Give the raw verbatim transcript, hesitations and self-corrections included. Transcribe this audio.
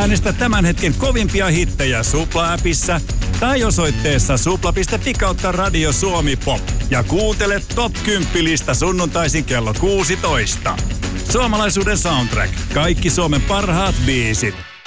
Äänestä tämän hetken kovimpia hittejä Supla-appissa tai osoitteessa supla piste fi kautta Radio Suomi Pop. Ja kuuntele Top kymmenen sunnuntaisin kello kuusitoista. Suomalaisuuden soundtrack. Kaikki Suomen parhaat biisit.